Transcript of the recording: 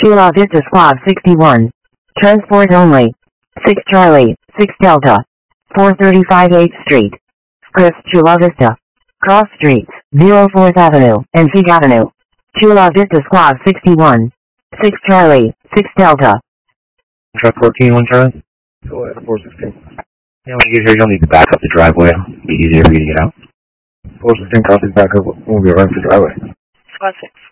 Chula Vista Squad 61. Transport only. 6 Charlie, 6 Delta. 435 8th Street. Scripps, Chula Vista. Cross Streets, 04th Avenue and Fig Avenue. Chula Vista Squad 61. 6 Charlie, 6 Delta. Truck 14, 1 Charlie? Go ahead, 416. Yeah, when you get here, you'll need to back up the driveway. It'll be easier for you to get out. 416 crossing back up. We'll be around the driveway. Squad 6.